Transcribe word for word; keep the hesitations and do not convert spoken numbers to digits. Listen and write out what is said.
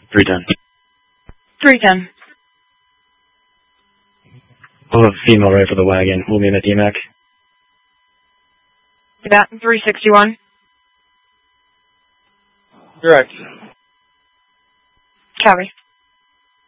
three ten. three ten. We'll have a female right for the wagon. We'll be in the D MAC. About three sixty-one. Correct. Copy.